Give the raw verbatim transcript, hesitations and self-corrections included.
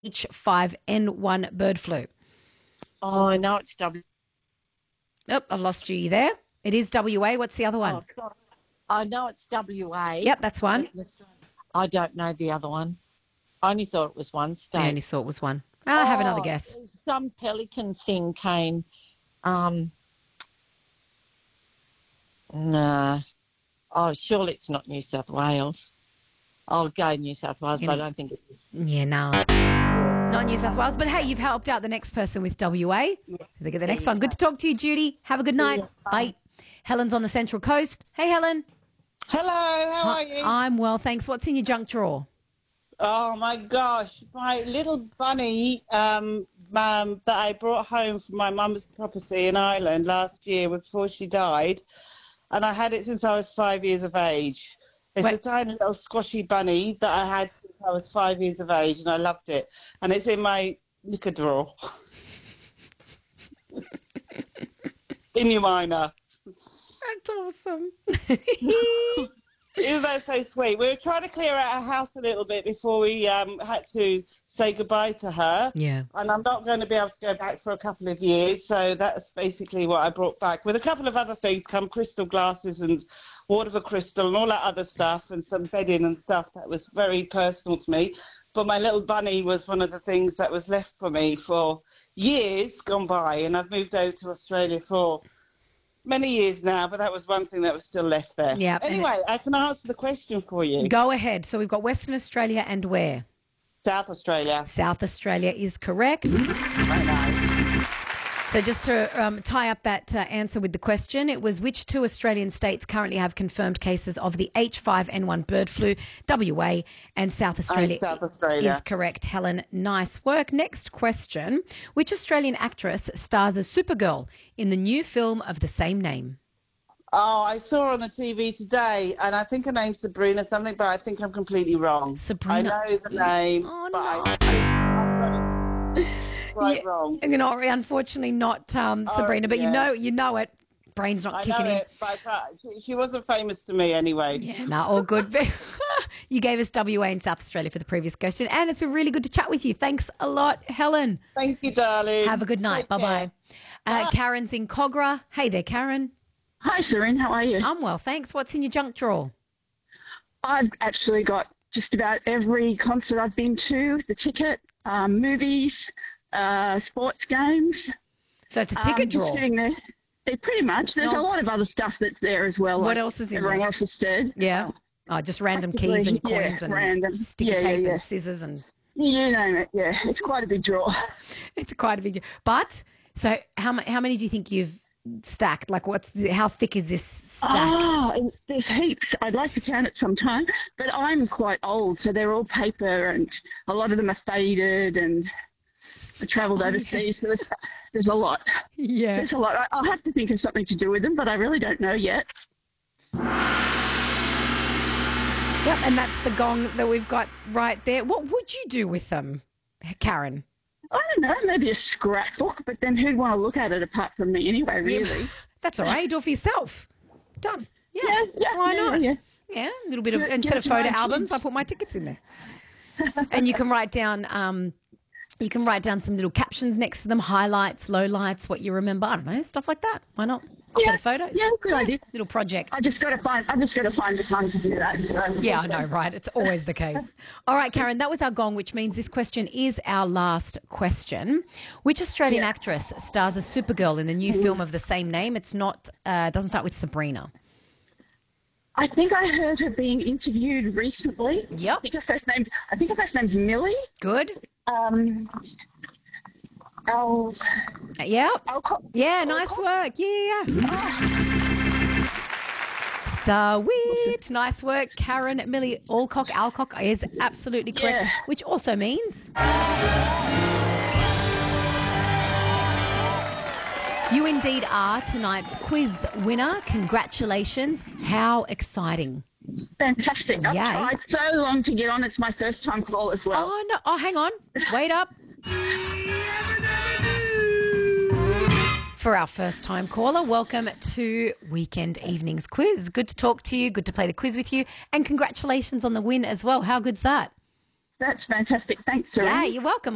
H five N one bird flu? Oh, I know it's W. Oh, I've lost you there. It is W A. What's the other one? Oh, sorry. I know it's W A. Yep, that's one. I don't know the other one. I only thought it was one state. I only thought it was one. I'll have another Oh, guess. Some pelican thing came. Um, nah. Oh, surely it's not New South Wales. I'll go New South Wales, You but know- I don't think it is. Yeah, no. Not New South Wales. But hey, you've helped out the next person with W A. Look at the next one. Good to talk to you, Judy. Have a good night. Bye. Helen's on the Central Coast. Hey, Helen. Hello, how Hi- are you? I'm well, thanks. What's in your junk drawer? Oh my gosh, my little bunny um, um, that I brought home from my mum's property in Ireland last year before she died, and I had it since I was five years of age. It's Wait. a tiny little squashy bunny that I had since I was five years of age, and I loved it. And it's in my knicker drawer. In your minor. That's awesome. Isn't that so sweet? We were trying to clear out our house a little bit before we um, had to say goodbye to her. Yeah. And I'm not going to be able to go back for a couple of years, so that's basically what I brought back. With a couple of other things, come crystal glasses and water for crystal and all that other stuff and some bedding and stuff that was very personal to me. But my little bunny was one of the things that was left for me for years gone by, and I've moved over to Australia for many years now, but that was one thing that was still left there. Yeah, and Anyway, I can answer the question for you. Go ahead. So we've got Western Australia and where? South Australia. South Australia is correct. I know. So just to um, tie up that uh, answer with the question, it was which two Australian states currently have confirmed cases of the H five N one bird flu? W A and South Australia, South Australia. is correct. Helen, nice work. Next question. Which Australian actress stars as Supergirl in the new film of the same name? Oh, I saw her on the T V today, and I think her name's Sabrina something, but I think I'm completely wrong. Sabrina. I know the name, Oh, but no. I, I've got it right Yeah, wrong. You know, unfortunately not um, Oh, Sabrina, but you yeah. know you know it. Brain's not I kicking know in. it, but uh, she, she wasn't famous to me anyway. Yeah, no, all good. You gave us W A in South Australia for the previous question, and it's been really good to chat with you. Thanks a lot, Helen. Thank you, darling. Have a good night. Take Bye care. bye. Uh, Karen's in Cogra. Hey there, Karen. Hi, Serene. How are you? I'm well, thanks. What's in your junk drawer? I've actually got just about every concert I've been to, the ticket, um, movies, uh, sports games. So it's a Um, ticket just drawer. sitting there. It pretty much. There's No. a lot of other stuff that's there as well. What like else is in everyone there? else has said. Yeah. Oh, just random keys practically, and yeah, coins and random. sticky Yeah, yeah, tape yeah. and scissors, and You name it. Yeah, it's quite a big drawer. it's quite a big. But so how ma- how many do you think you've stacked? Like, what's the, how thick is this stack? Ah, and there's heaps. I'd like to count it sometime, but I'm quite old, so they're all paper, and a lot of them are faded. And I travelled overseas, so there's, there's a lot. Yeah. There's a lot. I- I'll have to think of something to do with them, but I really don't know yet. Yep, and that's the gong that we've got right there. What would you do with them, Karen? I don't know, maybe a scrapbook, but then who'd want to look at it apart from me anyway, really? That's all right. You do it for yourself. Done. Yeah. Yeah, yeah, Why yeah, not? yeah. Yeah, a little bit of, Give it- instead give of it to photo my albums, kids. I put my tickets in there. And you can write down, um, you can write down some little captions next to them, highlights, lowlights, what you remember. I don't know, stuff like that. Why not? Instead Yeah, of photos. yeah, good idea. Little project. I just got to find. I just got to find the time to do that. So. Yeah, I know, right? It's always the case. All right, Karen, that was our gong, which means this question is our last question. Which Australian Yeah. actress stars as Supergirl in the new film of the same name? It's not, uh, doesn't start with Sabrina. I think I heard her being interviewed recently. Yep. I think her first name. I think her first name's Millie. Good? Um. Al. Yeah. Alcott. Yeah, nice work. Yeah. Sweet. Nice work. Karen Millie Alcock. Alcock is absolutely correct, Yeah. which also means you indeed are tonight's quiz winner. Congratulations. How exciting. Fantastic. I've Yay. tried so long to get on. It's my first time call as well. Oh, no. Oh, hang on. Wait up. For our first time caller, welcome to Weekend Evenings Quiz. Good to talk to you. Good to play the quiz with you. And congratulations on the win as well. How good's that? That's fantastic. Thanks, Serene. Yeah, you're welcome.